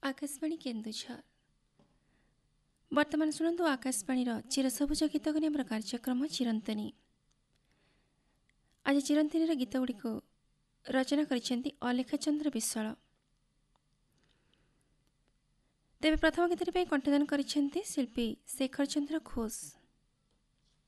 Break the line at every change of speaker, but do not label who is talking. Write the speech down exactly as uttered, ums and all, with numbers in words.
आकाशवाणी केन्दुझर वर्तमान शुणु आकाशवाणी चिरसबुज गीत आम कार्यक्रम चिरंतनी। आज चिरंतनी गीत गुड़ी रचना कर अलेखा चंद्र विश्वाल। तेरे प्रथम गीत कंठदान कर शिल्पी शेखर चंद्र घोष।